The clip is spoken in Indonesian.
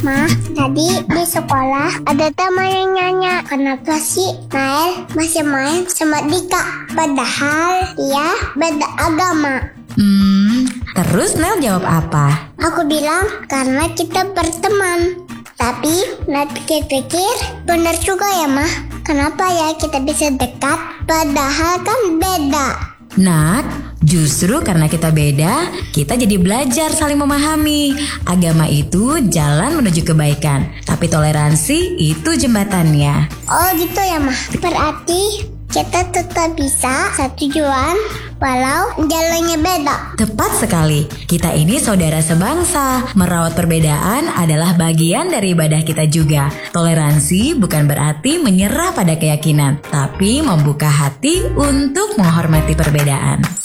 Ma, tadi di sekolah ada teman yang nanya, kenapa sih Nael masih main sama Dika? Padahal dia beda agama. Terus Nel jawab apa? Aku bilang karena kita berteman. Tapi Nael pikir-pikir, benar juga ya Ma. Kenapa ya kita bisa dekat padahal kan beda? Nak, justru karena kita beda, kita jadi belajar saling memahami. Agama itu jalan menuju kebaikan, tapi toleransi itu jembatannya. Oh gitu ya Ma. Berarti kita tetap bisa satu tujuan walau jalannya beda. Tepat sekali, kita ini saudara sebangsa. Merawat perbedaan adalah bagian dari ibadah kita juga. Toleransi bukan berarti menyerah pada keyakinan, tapi membuka hati untuk menghormati perbedaan.